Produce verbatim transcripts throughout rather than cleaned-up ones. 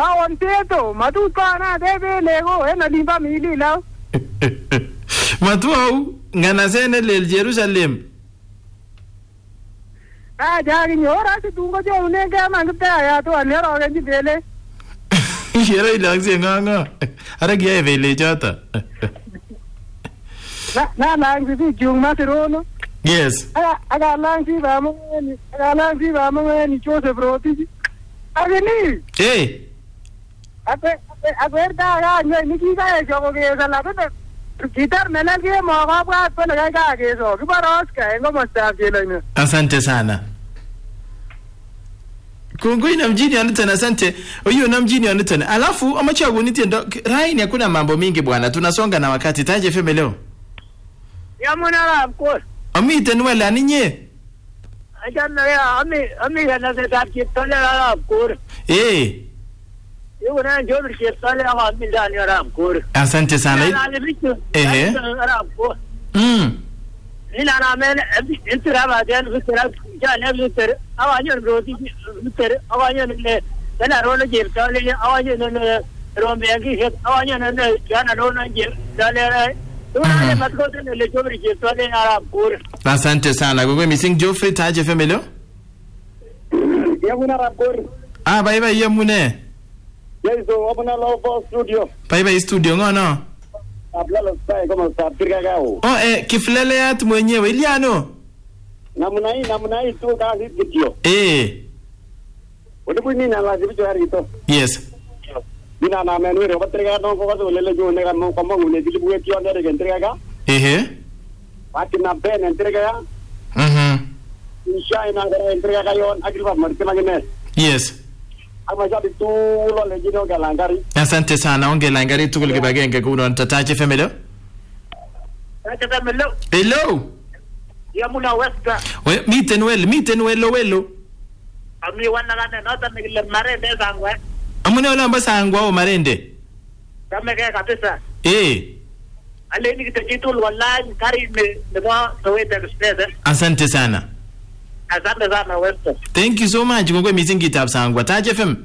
kaon teto matut kana debe lego en alimba mili lao. Matwau nganasene lel Jerusalem. Ah jagi nyora si tungo jo unenge mangte aya to anero genji dele. Yera ilangse nganga. Ara giya vele chata. Na na langsi si jung masirono. Yes. Aga aga langsi ba mo ni aga langsi ba mo ni Joseph Roti. Ageni. Eh. Ape ape da ga ni ki ga jo ge sa la be. Gitar mena ke mo ga ba pa na ga ge so. Ki baros ka ngo masta jela. Asante sana. Kungui na mjini anitana asante. Huyo na mjini anitana. Alafu amachagu nitendo Raini hakuna mambo mingi bwana. Tunasonga na wakati. Taje F M leo. Ya mwana of course. Ami tenwela ninye. Ajana ya ami ami na se ta ki tole la of course. Eh. Yuko na jo ki tole la ami ndani ya of course. Asante sana. Eh. Mm. Ina na mene intira ba den intira ja ne intira awanyo roti intira awanyo ne na ro na je tole awanyo ne ro me ki het awanyo ne ja na ro na je tole Tuna matko tene le chobri je tole na of course. Asante sana. Gogo missing Geoffrey Taje F M leo. Ya muna of course. Ah bye bye yamune. Yes, so apna lo for studio. Bye bye studio ngono. Habla los sai como está pirgagao. Oh eh kiflele yat mwenyewe iliano. Namna hii namna hii tu kazi video. Eh. Ulipo nini na lazima tu harito. Yes. Dina na menu re batrega no ko ko lele jo ne no ko mo ne dili buet yo ne re entrega ga. Eh. Pati na ben entrega ya. Mhm. Insha ina ga entrega ga yo agriba marke magene. Yes. Ama jadi tu lo le jino ga langari. Asante sana onge langari tukul ke bagenge kuno Taje F M leo. Taje F M leo. Hello. Ya muna westa. We miten wel miten welo welo. Ami wana kana nota ngile mare de sangwa. Amune wala mbasa ngwa o marende. Kama kaya kabisa. Eh. Ale ni kitajitul wallahi kari ne ne ba saweta space. Asante sana. Asante sana westa. Thank you so much. Ngwe missing kitab sangwa Taje F M.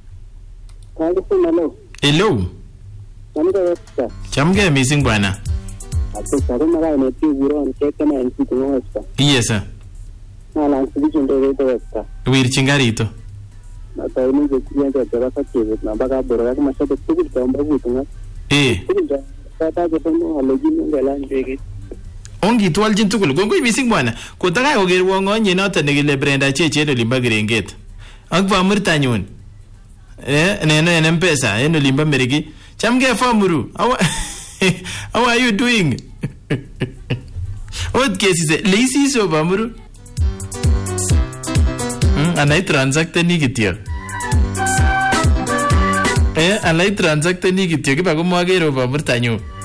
Hello. Hello. Namda westa. Chamge missing bwana. Apo sare mara ne ti guro an cheka na nti kuno westa. Yes sir. Ala nti jinde de westa. Wir chingarito. Na tayo ni je kiyanza tera fakiri na baga bora kama sabe tugul tamba butunga. Eh. Tata je tono aloji ngala ndege. Ongi twal jin tukul gongo missing bwana. Ko taka oger wongo nye nota negile Brenda Cheche no limba grenget. Akwa murtanyun. Eh neno ene mpesa eno limba merigi. Chamge famuru. How how are you doing? What case is it? Lazy so bamuru. Hmm anai transact ni kitio. Eh anai transact ni kitio ke bago mo agero ba murtanyu.